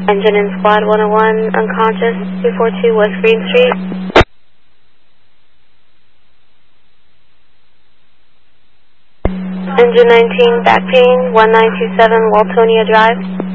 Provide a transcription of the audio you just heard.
Engine in Squad 101, unconscious, 242 West Green Street. Engine 19, back pain, 1927 Waltonia Drive.